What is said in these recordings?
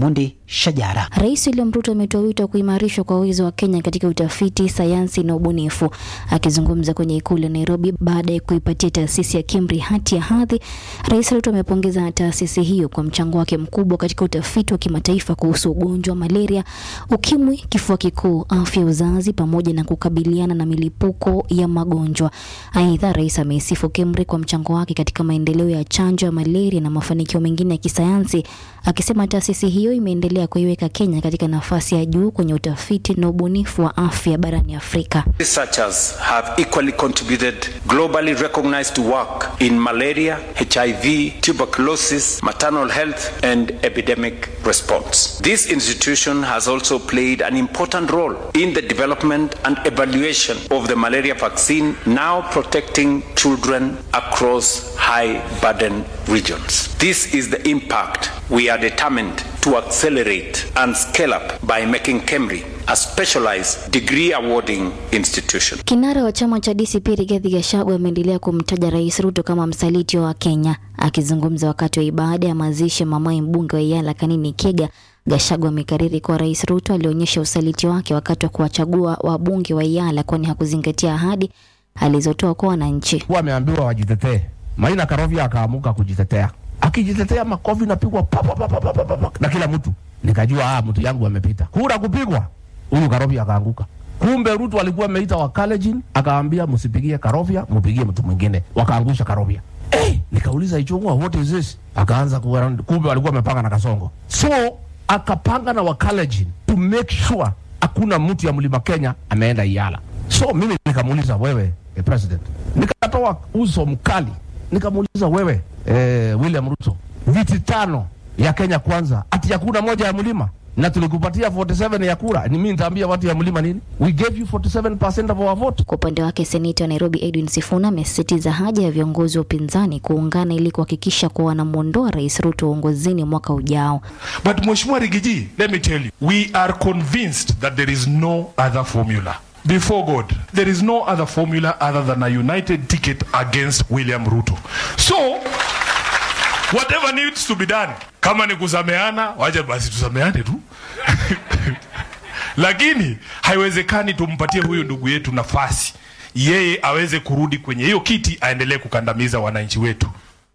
Omondi, Shajara. Rais William Ruto ametoa wito wa kuimarishwa kwa uwezo wa Kenya katika utafiti, sayansi na ubunifu. Akizungumza kwenye ikulu ya Nairobi baada ya kuipatia taasisi ya KEMRI hati ya hadhi, Rais Ruto amepongeza taasisi hiyo kwa mchango wake mkubwa katika utafiti wa kimataifa kuhusu ugonjwa wa malaria, ukimwi, kifua kikuu, afya ya uzazi pamoja na kukabiliana na milipuko ya magonjwa. Aidha, Rais ameisifu KEMRI kwa mchango wake katika maendeleo ya chanjo ya malaria na mafanikio mengine ya kisayansi, akisema taasisi hiyo imeendelea kuiweka Kenya katika nafasi ya juu kwenye utafiti na ubunifu wa afya barani Afrika. Researchers have equally contributed globally recognized work in malaria, HIV, tuberculosis, maternal health and epidemic response. This institution has also played an important role in the development and evaluation of the malaria vaccine, now protecting children across high burden regions. This is the impact we are determined to accelerate and scale up by making KEMRI a specialized degree awarding institution. Kinara wa chama cha DCP Rigathi Gachagua ameendelea kumtaja Rais Ruto kama msaliti wa Kenya. Akizungumza wakati wa ibada ya mazishi ya mamaye mbunge wa Yala Kanini Kega, Gachagua amekariri kwa Rais Ruto alionyesha usaliti wake wakati wa kuwachagua wabunge wa Yala, kwani hakuzingatia ahadi alizotoa kwa wananchi. Wameambiwa wajitetee. Maina Karovia akaamuka kujitetea. Akijitetea makofi napigwa na kila mtu. Nikajua mtu yangu amepita. Kura kupigwa. Huyu Karovia akaanguka. Kumbe Ruto alikuwa ameita wa Kalejin, akaambia msipigie Karovia, mpigie mtu mwingine. Wakaangusha Karovia. Nikauliza Ichung'wa, what is this? Akaanza kumbe walikuwa wamepanga na Kasongo. So akapanga na wa Kalejin to make sure hakuna mtu ya Mlima Kenya ameenda Yala. So mimi nikamuuliza, wewe president, nikatoa uso mkali, nikamuuliza wewe William Ruto, viti 5 ya Kenya kwanza ati hakuna moja ya Mlima, na tulikupatia 47 ya kura. Ni mimi nitaambia watu ya Mlima nini? We gave you 47% of our vote. Kwa upande wake, Seneta wa Nairobi Edwin Sifuna amesisitiza haja ya viongozi wa upinzani kuungana ili kuhakikisha kuwa wanamuondoa Rais Ruto uongozini mwaka ujao. But Mheshimiwa Rigiji, let me tell you, we are convinced that there is no other formula. Before God, there is no other formula other than a united ticket against William Ruto. So, whatever needs to be done, kama ni kusameana, waje basi tusameane tu. Lakini haiwezekani tumpatie huyu ndugu yetu nafasi yeye aweze kurudi kwenye hiyo kiti aendelee kukandamiza wananchi wetu.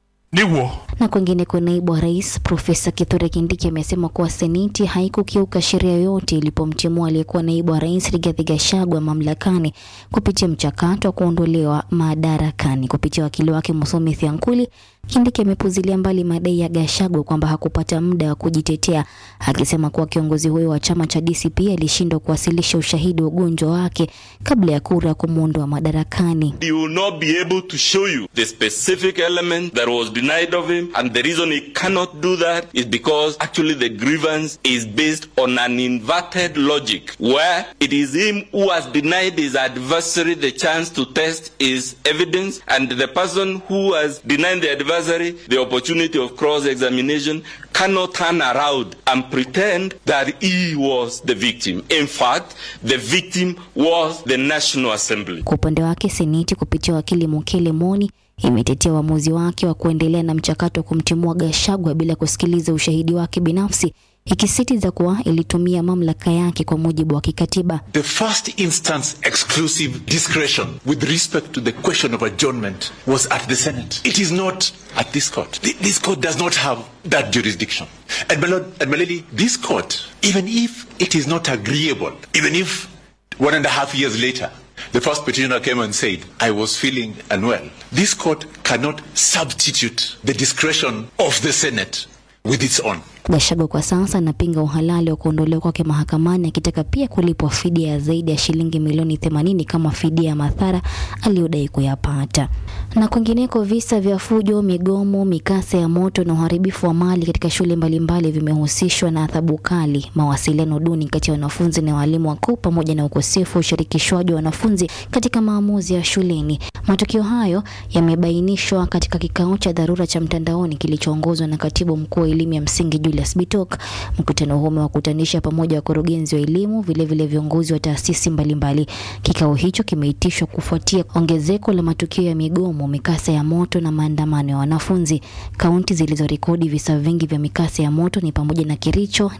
Niwo. Na kwingine, kwa naibu wa rais Profesa Kithure Kindiki amesema kuwa Seneti haikukiuka sheria yoyote ilipomtimua aliyekuwa naibu wa rais Rigathi Gachagua mamlakani kupitia mchakato wa kuondolewa madarakani. Kupitia wakili wake Musomi Thiankuli, Kindiki amepuzilia mbali madai ya Gachagua kwamba hakupata muda wa kujitetea, akisema kuwa kiongozi huyo wa chama cha DCP alishindwa kuwasilisha ushahidi wa ugonjwa wake kabla ya kura kumuondoa madarakani. He will not be able to show you the specific element that was denied of him, and the reason he cannot do that is because actually the grievance is based on an inverted logic where it is him who has denied his adversary the chance to test his evidence, and the person who has denied the adversary the opportunity of cross-examination cannot turn around and pretend that he was the victim. In fact, the victim was the National Assembly. Kwa upande wake, Seneti kupitia wakili Mukele Moni imetetea uamuzi wake wa kuendelea na mchakato wa kumtimua Gachagua bila kusikiliza ushahidi wake binafsi, ikisisitiza kuwa ilitumia mamlaka yake kwa mujibu wa kikatiba. The first instance exclusive discretion with respect to the question of adjournment was at the Senate. It is not at this court. This court does not have that jurisdiction. And my lady, this court, even if it is not agreeable, even if 1.5 years later, the first petitioner came and said, I was feeling unwell, this court cannot substitute the discretion of the Senate with its own. Gachagua kwa sasa anapinga uhalali wa kuondolewa kwake mahakamani, akitaka pia kulipwa fidia ya zaidi ya shilingi milioni 80 kama fidia ya madhara aliyodai kuyapata. Na kwingineko, visa vya fujo, migomo, mikasa ya moto na uharibifu wa mali katika shule mbalimbali vimehusishwa na adhabu kali, mawasiliano duni kati ya wanafunzi na walimu wakuu, pamoja na ukosefu wa ushirikishwaji wa wanafunzi katika maamuzi ya shuleni. Matukio hayo yamebainishwa katika kikao cha dharura cha mtandaoni kilichoongozwa na Katibu Mkuu wa Elimu ya Msingi Julius Bitok. Mkutano huo umewakutanisha pamoja wakurugenzi wa elimu, vile viongozi wa taasisi mbalimbali. Kikao hicho kimeitishwa kufuatia ongezeko la matukio ya migomo, mikasa ya moto na maandamano ya wanafunzi. Kaunti zilizorekodi visa vingi vya mikasa ya moto ni pamoja na Kericho,